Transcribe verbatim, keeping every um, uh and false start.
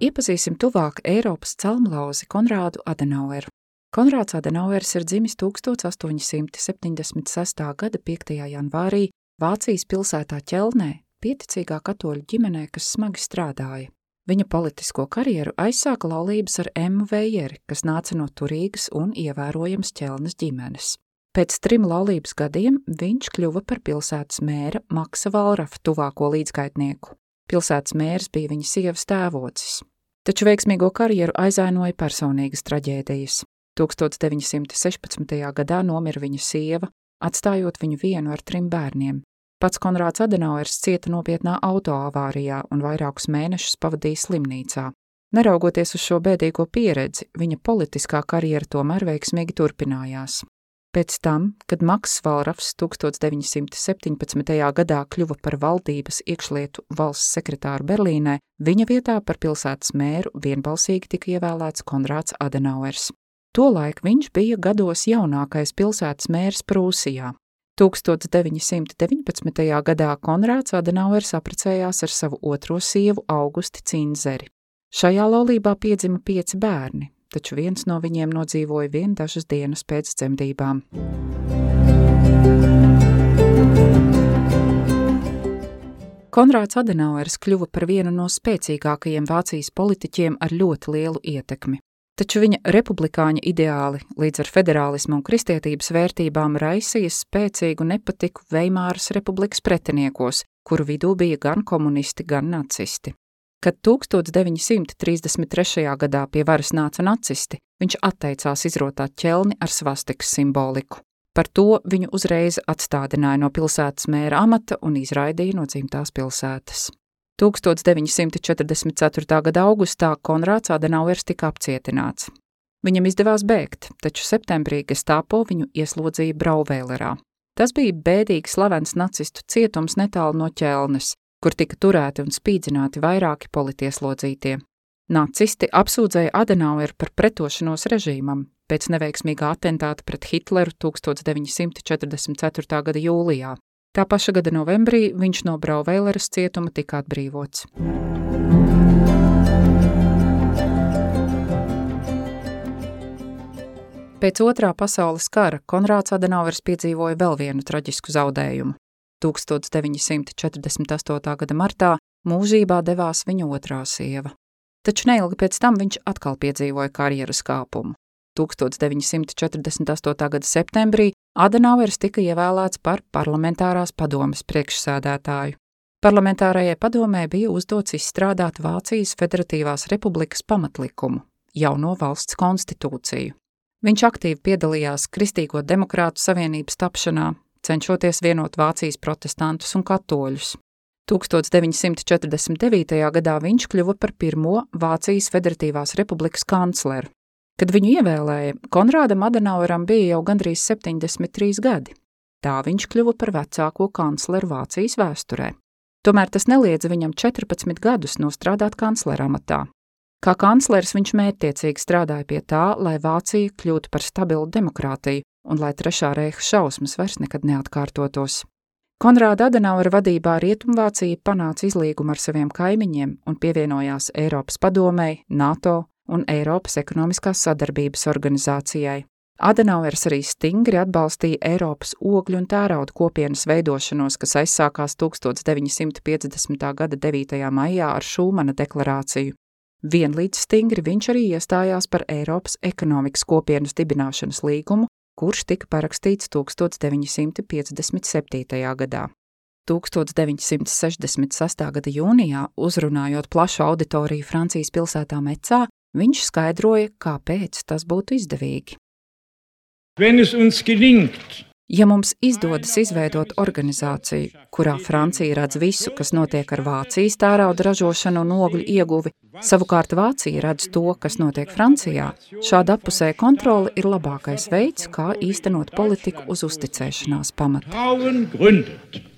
Iepazīsim tuvāk Eiropas celmlauzi Konrādu Adenaueru. Konrāds Adenauers ir dzimis tukstot astoņi simti septiņdesmit sestā gada piektajā janvārī Vācijas pilsētā Ķelnē, pieticīgā katoļu ģimenē, kas smagi strādāja. Viņa politisko karjeru aizsāka laulības ar Emmu Vējeri, kas nāca no turīgas un ievērojams Ķelnes ģimenes. Pēc trim laulības gadiem viņš kļuva par pilsētas mēra Maksa Valrafa tuvāko līdzgaitnieku. Pilsētas mērs bija viņa sievas tēvocis. Taču veiksmīgo karjeru aizēnoja personīgas traģēdijas. tukstot deviņi simti sešpadsmitajā gadā nomira viņa sieva, atstājot viņu vienu ar trim bērniem. Pats Konrāds Adenauers cieta nopietnā autoavārijā un vairākus mēnešus pavadīja slimnīcā. Neraugoties uz šo bēdīgo pieredzi, viņa politiskā karjera tomēr veiksmīgi turpinājās. Pēc tam, kad Makss Valrafs tukstot deviņi simti septiņpadsmitajā gadā kļuva par valdības iekšlietu valsts sekretāru Berlīnē, viņa vietā par pilsētas mēru vienbalsīgi tika ievēlēts Konrāds Adenauers. Tolaik viņš bija gados jaunākais pilsētas mērs Prūsijā. tukstot deviņi simti deviņpadsmitajā gadā Konrāds Adenauers apprecējās ar savu otro sievu Augusti Cinzeri. Šajā laulībā piedzima pieci bērni, taču viens no viņiem nodzīvoja vien dažas dienas pēc dzemdībām. Konrāds Adenauers kļuva par vienu no spēcīgākajiem Vācijas politiķiem ar ļoti lielu ietekmi. Taču viņa republikāņa ideāli līdz ar federālismu un kristietības vērtībām raisīja spēcīgu nepatiku Veimāras republikas pretiniekos, kuru vidū bija gan komunisti, gan nacisti. Kad tukstot deviņi simti trīsdesmit trešajā gadā pie varas nāca nacisti, viņš atteicās izrotāt ķelni ar svastikas simboliku. Par to viņu uzreiz atstādināja no pilsētas mēra amata un izraidīja no dzimtās pilsētas. tukstot deviņi simti četrdesmit ceturtā gada augustā Konrāds Adenauers tika apcietināts. Viņam izdevās bēgt, taču septembrī Gestapo viņu ieslodzīja Brauvēlerā. Tas bija bēdīgi slavens nacistu cietums netālu no Ķelnes, kur tika turēti un spīdzināti vairāki politieslodzītie. Nacisti apsūdzēja Adenaueru par pretošanos režīmam pēc neveiksmīgā atentāta pret Hitleru tukstot deviņi simti četrdesmit ceturtā gada jūlijā. Tā paša gada novembrī viņš no Brauvēleras cietuma tika atbrīvots. Pēc otrā pasaules kara Konrāds Adenauers piedzīvoja vēl vienu traģisku zaudējumu. tukstot deviņi simti četrdesmit astotā gada martā mūžībā devās viņa otrā sieva. Taču neilgi pēc tam viņš atkal piedzīvoja karjeras kāpumu. tukstot deviņi simti četrdesmit astotā gada septembrī Adenauers tika ievēlēts par parlamentārās padomes priekšsēdētāju. Parlamentārajai padomē bija uzdots izstrādāt Vācijas Federatīvās republikas pamatlikumu, jauno valsts konstitūciju. Viņš aktīvi piedalījās Kristīgo demokrātu savienības tapšanā, cenšoties vienot Vācijas protestantus un katoļus. tukstot deviņi simti četrdesmit devītajā gadā viņš kļuva par pirmo Vācijas Federatīvās republikas kancleru. Kad viņu ievēlēja, Konrādam Adenaueram bija jau gandrīz septiņdesmit trīs gadi. Tā viņš kļuva par vecāko kancleru Vācijas vēsturē. Tomēr tas neliedza viņam četrpadsmit gadus nostrādāt kanclera amatā. Kā kanclers viņš mērķtiecīgi strādāja pie tā, lai Vācija kļūtu par stabilu demokrātiju un lai Trešā reiha šausmas vairs nekad neatkārtotos. Konrāda Adenauera vadībā Rietumvācija panāca izlīgumu ar saviem kaimiņiem un pievienojās Eiropas padomei, NATO un Eiropas ekonomiskās sadarbības organizācijai. Adenauers arī stingri atbalstīja Eiropas ogļu un tērauda kopienas veidošanos, kas aizsākās tukstot deviņi simti piecdesmitā gada devītajā maijā ar Šūmana deklarāciju. Vienlīdz stingri viņš arī iestājās par Eiropas ekonomikas kopienas dibināšanas līgumu, kurš tika parakstīts tukstot deviņi simti piecdesmit septītajā gadā. tukstot deviņi simti sešdesmit sestā gada jūnijā, uzrunājot plašu auditoriju Francijas pilsētā Mecā, viņš skaidroja, kāpēc tas būtu izdevīgi. Ja mums izdodas izveidot organizāciju, kurā Francija redz visu, kas notiek ar Vācijas tērauda ražošanu un ogļu ieguvi, savukārt Vācija redz to, kas notiek Francijā, šāda appusēja kontrole ir labākais veids, kā īstenot politiku uz uzticēšanās pamata.